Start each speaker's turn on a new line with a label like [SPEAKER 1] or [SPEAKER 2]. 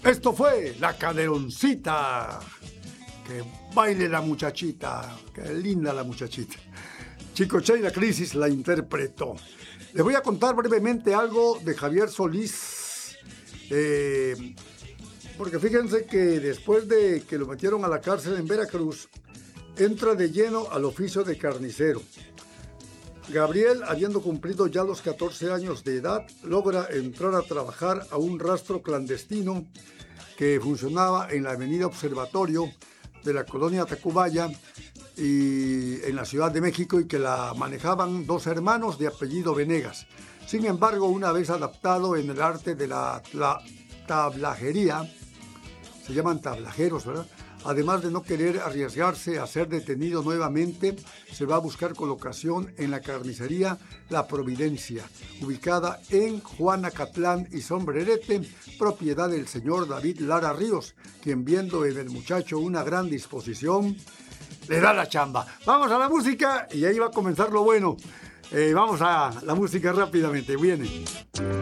[SPEAKER 1] Esto fue La Caderoncita. Que baile la muchachita. Qué linda la muchachita. Chicoche y la Crisis la interpretó. Les voy a contar brevemente algo de Javier Solís. Porque fíjense que después de que lo metieron a la cárcel en Veracruz, entra de lleno al oficio de carnicero. Gabriel, habiendo cumplido ya los 14 años de edad, logra entrar a trabajar a un rastro clandestino que funcionaba en la avenida Observatorio de la colonia Tacubaya y en la Ciudad de México, y que la manejaban dos hermanos de apellido Venegas. Sin embargo, una vez adaptado en el arte de la tablajería, se llaman tablajeros, ¿verdad? Además de no querer arriesgarse a ser detenido nuevamente, se va a buscar colocación en la carnicería La Providencia, ubicada en Juanacatlán y Sombrerete, propiedad del señor David Lara Ríos, quien, viendo en el muchacho una gran disposición, le da la chamba. Vamos a la música y ahí va a comenzar lo bueno. Vamos a la música rápidamente. Viene.